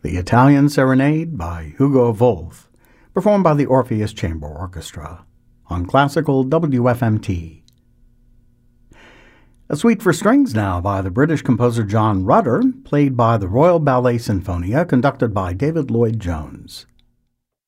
The Italian Serenade by Hugo Wolf, performed by the Orpheus Chamber Orchestra on classical WFMT. A suite for strings now by the British composer John Rutter, played by the Royal Ballet Sinfonia, conducted by David Lloyd-Jones.